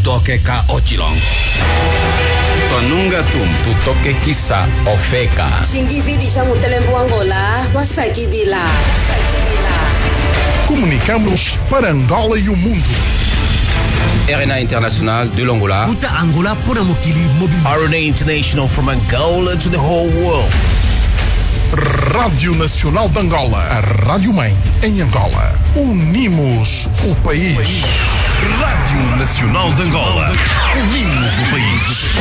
toque ka ochilong. Tonunga tum tu toque kisa ofeka. Xingividi chamo telembo Angola, wasakidila. Comunicamos para Angola e o mundo. RNA International de l'Angola. Kuta Angola pora mokili mobile. RNA International from Angola to the whole world. Rádio Nacional de Angola, a Rádio Mãe em Angola. Unimos o país. Rádio Nacional de Angola. Unimos o país.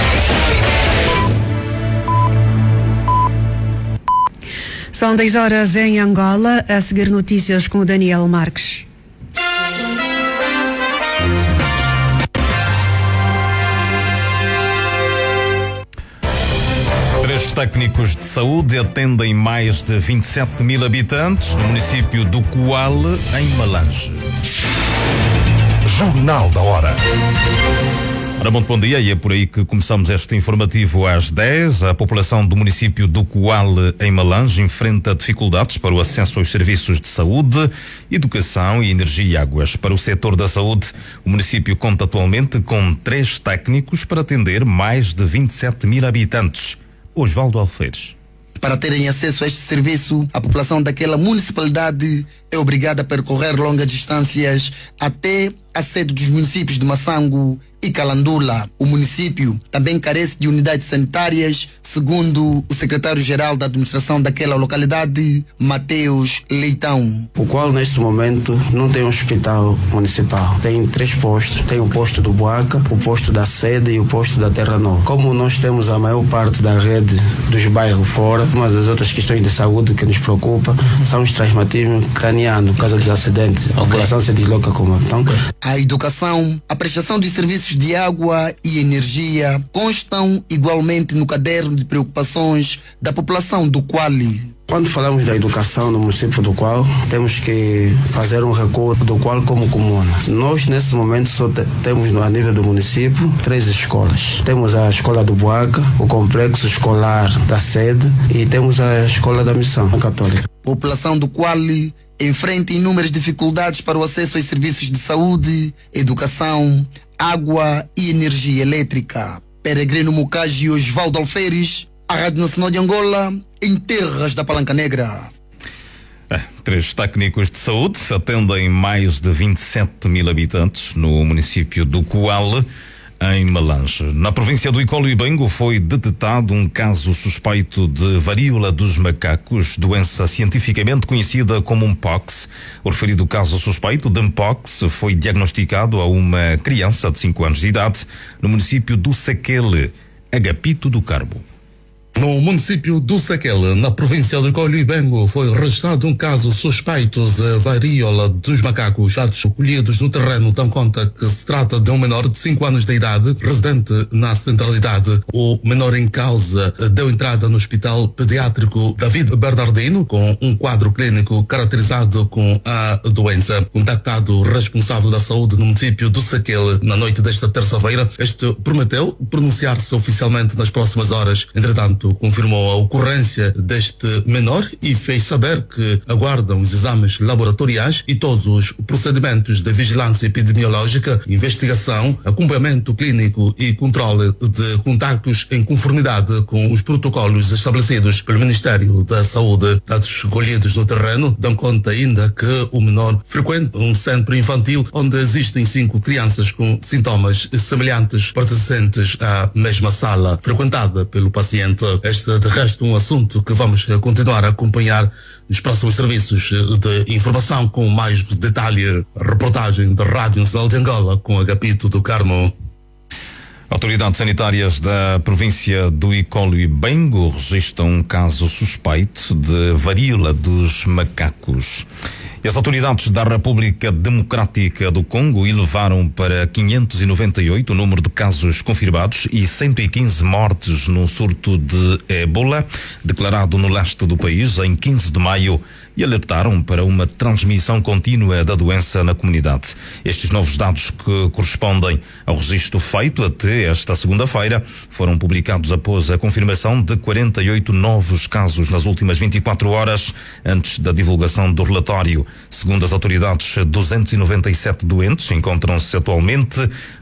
São 10 horas em Angola. A seguir notícias com o Daniel Marques. Três técnicos de saúde atendem mais de 27 mil habitantes no município do Coale, em Malange. Jornal da Hora. Ora, muito bom dia, e é por aí que começamos este informativo às 10. A população do município do Coale, em Malange, enfrenta dificuldades para o acesso aos serviços de saúde, educação e energia e águas. Para o setor da saúde, o município conta atualmente com 3 técnicos para atender mais de 27 mil habitantes. Osvaldo Alfeires. Para terem acesso a este serviço, a população daquela municipalidade é obrigada a percorrer longas distâncias até a sede dos municípios de Massango e Calandula. O município também carece de unidades sanitárias, segundo o secretário-geral da administração daquela localidade, Mateus Leitão. O qual neste momento não tem um hospital municipal. Tem 3 postos. Tem o posto do Boaca, o posto da sede e o posto da Terra Nova. Como nós temos a maior parte da rede dos bairros fora, uma das outras questões de saúde que nos preocupa são os traumatismos cranianos por causa dos acidentes. A população se desloca como então. A educação, a prestação dos serviços de água e energia constam igualmente no caderno de preocupações da população do Coale. Quando falamos da educação no município do Coale, temos que fazer um recuo do Coale como comuna. Nós, nesse momento, só temos a nível do município 3 escolas. Temos a escola do Boaca, o complexo escolar da sede e temos a escola da Missão Católica. A população do Coale enfrenta inúmeras dificuldades para o acesso aos serviços de saúde, educação, água e energia elétrica. Peregrino Mucaji e Osvaldo Alfeires, a Rádio Nacional de Angola, em terras da Palanca Negra. 3 técnicos de saúde atendem mais de 27 mil habitantes no município do Coale, em Malange. Na província do Icolo e Bengo foi detectado um caso suspeito de varíola dos macacos, doença cientificamente conhecida como Mpox. O referido caso suspeito de Mpox foi diagnosticado a uma criança de 5 anos de idade no município do Saquele, Agapito do Carmo. No município do Saquele, na província do Icolo e Bengo, foi registrado um caso suspeito de varíola dos macacos. Dados colhidos no terreno dão conta que se trata de um menor de 5 anos de idade, residente na centralidade. O menor em causa deu entrada no Hospital Pediátrico David Bernardino, com um quadro clínico caracterizado com a doença. Contactado o responsável da saúde no município do Saquele na noite desta terça-feira, este prometeu pronunciar-se oficialmente nas próximas horas. Entretanto, confirmou a ocorrência deste menor e fez saber que aguardam os exames laboratoriais e todos os procedimentos de vigilância epidemiológica, investigação, acompanhamento clínico e controle de contactos em conformidade com os protocolos estabelecidos pelo Ministério da Saúde. Dados colhidos no terreno dão conta ainda que o menor frequenta um centro infantil onde existem 5 crianças com sintomas semelhantes pertencentes à mesma sala frequentada pelo paciente. Este é de resto um assunto que vamos continuar a acompanhar nos próximos serviços de informação com mais detalhe. A reportagem da Rádio Nacional de Angola com Agapito do Carmo. Autoridades sanitárias da província do Icolo e Bengo registram um caso suspeito de varíola dos macacos. E as autoridades da República Democrática do Congo elevaram para 598 o número de casos confirmados e 115 mortes no surto de ébola declarado no leste do país em 15 de maio e alertaram para uma transmissão contínua da doença na comunidade. Estes novos dados, que correspondem ao registro feito até esta segunda-feira, foram publicados após a confirmação de 48 novos casos nas últimas 24 horas antes da divulgação do relatório. Segundo as autoridades, 297 doentes encontram-se atualmente